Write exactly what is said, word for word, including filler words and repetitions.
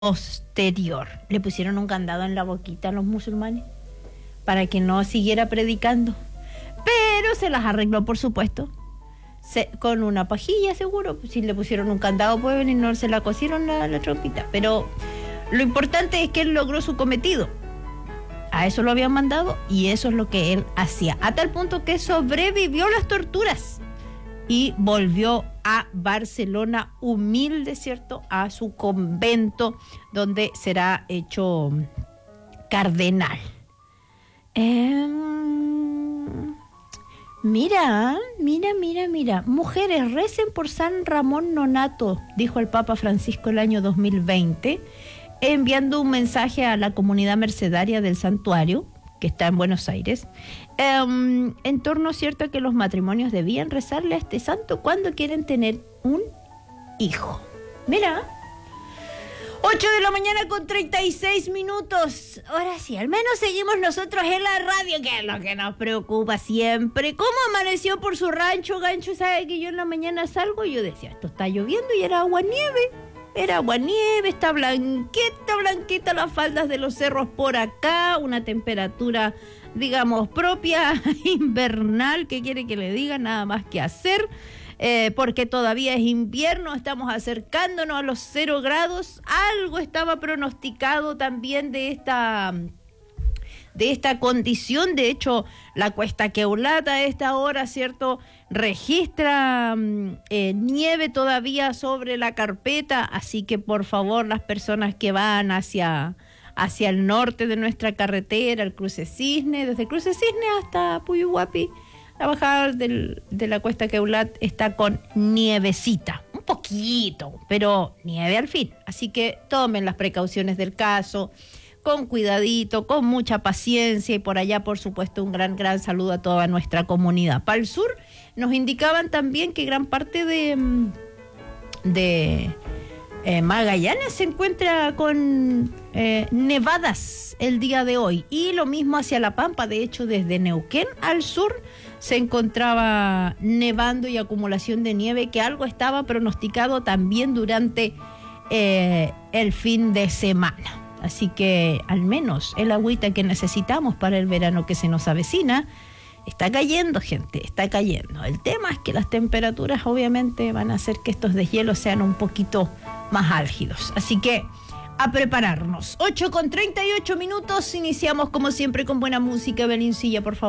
posterior. Le pusieron un candado en la boquita a los musulmanes para que no siguiera predicando, pero se las arregló, por supuesto, se, con una pajilla, seguro. Si le pusieron un candado, pueden y no se la cosieron la, la trompita. Pero lo importante es que él logró su cometido. A eso lo habían mandado y eso es lo que él hacía, a tal punto que sobrevivió las torturas y volvió a Barcelona humilde, ¿cierto?, a su convento, donde será hecho cardenal. Eh, mira, mira, mira, mira. Mujeres, recen por San Ramón Nonnato, dijo el Papa Francisco el año dos mil veinte, enviando un mensaje a la comunidad mercedaria del santuario, que está en Buenos Aires, um, en torno, cierto, a que los matrimonios debían rezarle a este santo cuando quieren tener un hijo. Mira, ocho de la mañana con treinta y seis minutos. Ahora sí, al menos seguimos nosotros en la radio, que es lo que nos preocupa siempre. ¿Cómo amaneció por su rancho, Gancho? ¿Sabe que yo en la mañana salgo y yo decía, esto está lloviendo y era agua nieve? Era agua nieve, está blanquita, blanquita las faldas de los cerros por acá, una temperatura, digamos, propia, invernal, ¿qué quiere que le diga? Nada más que hacer, eh, porque todavía es invierno, estamos acercándonos a los cero grados, algo estaba pronosticado también de esta... de esta condición. De hecho, la Cuesta Queulata a esta hora, ¿cierto?, registra eh, nieve todavía sobre la carpeta, así que por favor las personas que van hacia, hacia el norte de nuestra carretera, el Cruce Cisne, desde Cruce Cisne hasta Puyuhuapi, la bajada del, de la Cuesta Queulat está con nievecita, un poquito, pero nieve al fin, así que tomen las precauciones del caso, con cuidadito, con mucha paciencia, y por allá, por supuesto, un gran, gran saludo a toda nuestra comunidad. Para el sur nos indicaban también que gran parte de, de eh, Magallanes se encuentra con eh, nevadas el día de hoy, y lo mismo hacia La Pampa. De hecho, desde Neuquén al sur se encontraba nevando y acumulación de nieve, que algo estaba pronosticado también durante eh, el fin de semana. Así que al menos el agüita que necesitamos para el verano que se nos avecina está cayendo, gente, está cayendo. El tema es que las temperaturas obviamente van a hacer que estos deshielos sean un poquito más álgidos. Así que a prepararnos. ocho con treinta y ocho minutos, iniciamos como siempre con buena música. Belincilla, por favor.